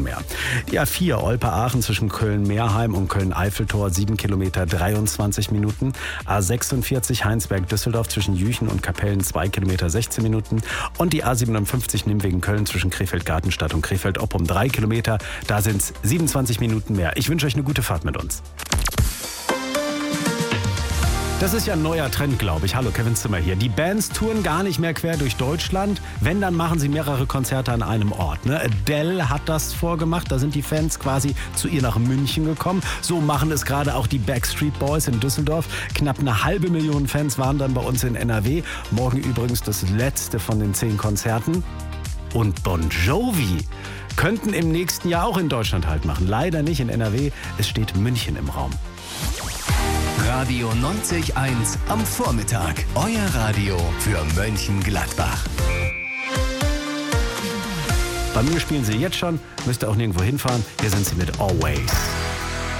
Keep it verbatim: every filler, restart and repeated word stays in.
Minuten mehr. Die A vier Olpe-Aachen zwischen Köln-Meerheim und Köln-Eiffeltor sieben Kilometer dreiundzwanzig Minuten. A sechsundvierzig Heinsberg-Düsseldorf zwischen Jüchen und Kapellen zwei Kilometer sechzehn Minuten. Und die A siebenundfünfzig Nimwegen-Köln zwischen Krefeld-Gartenstadt und Krefeld-Oppum drei Kilometer. Da sind es siebenundzwanzig Minuten mehr. Ich wünsche euch eine gute Fahrt mit uns. Das ist ja ein neuer Trend, glaube ich. Hallo, Kevin Zimmer hier. Die Bands touren gar nicht mehr quer durch Deutschland. Wenn, dann machen sie mehrere Konzerte an einem Ort. Ne? Adele hat das vorgemacht. Da sind die Fans quasi zu ihr nach München gekommen. So machen es gerade auch die Backstreet Boys in Düsseldorf. Knapp eine halbe Million Fans waren dann bei uns in N R W. Morgen übrigens das letzte von den zehn Konzerten. Und Bon Jovi könnten im nächsten Jahr auch in Deutschland Halt machen. Leider nicht in N R W. Es steht München im Raum. Radio neunzig Komma eins am Vormittag. Euer Radio für Mönchengladbach. Bei mir spielen sie jetzt schon. Müsst ihr auch nirgendwo hinfahren. Hier sind sie mit Always.